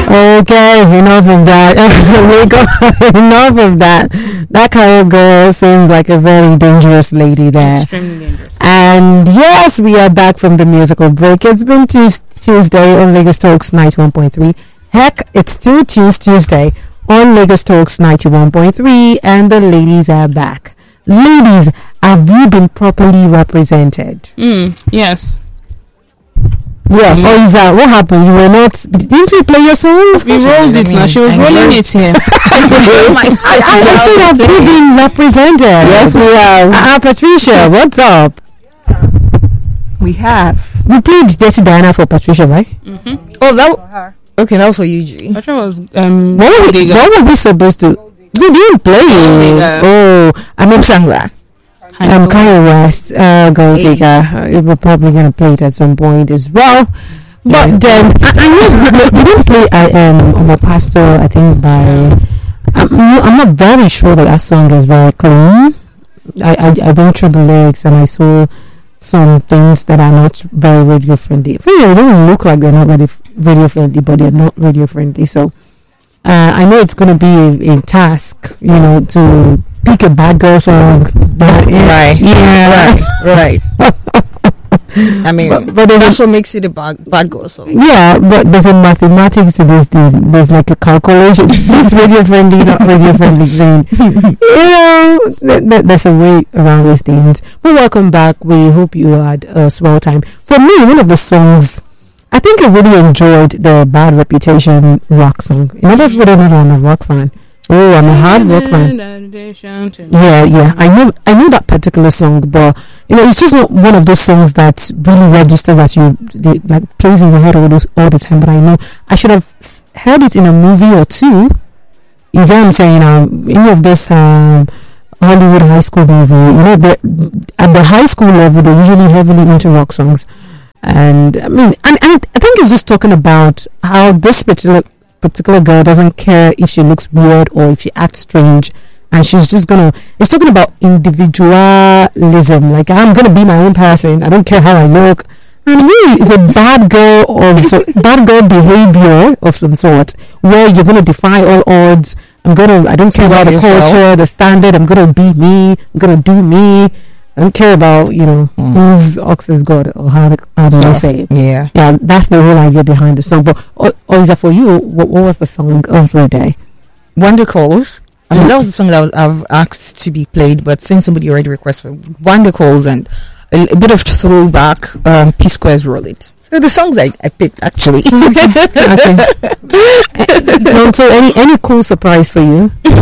Okay, enough of that. Enough of that. That kind of girl seems like a very dangerous lady there. Extremely dangerous. And yes, we are back from the musical break. It's been Tuesday on Lagos Talks 91.3. Heck, it's still Tuesday on Lagos Talks 91.3, and the ladies are back. Ladies, have you been properly represented? Yes. Yes. Oh, is that what happened? You were not. Didn't we play your song? We rolled it now. She was rolling it here. I said, have you been represented? Yes, we have. Patricia, what's up? We have. We played Dirty Diana for Patricia, right? Mm-hmm. Oh, that. Okay, that was for you, G. Patricia was what were we supposed to? We didn't play it. Oh, I mean, sang that. Kanye West, Gold Digger. We're probably gonna play it at some point as well. But then I know we didn't play Omo Pastor. I think by I'm not very sure that song is very clean. I went through the lyrics and I saw some things that are not very radio friendly. They don't look like they're not radio friendly, but they're not radio friendly. So I know it's going to be a task, to pick a bad girl song. Right. Yeah. Right. I mean, but that's what makes it a bad girl song. Yeah, but there's a mathematics to this thing. There's like a calculation. This radio friendly, not radio friendly thing. There's a way around these things. Well, welcome back. We hope you had a small time. For me, one of the songs, I think I really enjoyed the Bad Reputation rock song. In other words, I'm a rock fan. Oh, I'm a hard rock fan. Yeah. I know that particular song, but it's just not one of those songs that really registers that like plays in your head all the time. But I know I should have heard it in a movie or two. You get what I'm saying? Any of this Hollywood high school movie, at the high school level, they're usually heavily into rock songs, and I mean, and I think it's just talking about how this particular girl doesn't care if she looks weird or if she acts strange, and she's just it's talking about individualism, like I'm gonna be my own person, I don't care how I look. And really it's a bad girl behavior of some sort, where you're gonna defy all odds. I don't care about the culture, the standard. I'm gonna be me, I'm gonna do me. I don't care about whose ox is God, or how do they say it. Yeah, that's the whole idea behind the song. But or is that for you? What was the song of the day? Wonder Calls. I mean, that was the song that I've asked to be played, but since somebody already requested Wonder Calls and a bit of throwback, P Square's Roll It. So the songs I picked actually. Okay. So any cool surprise for you?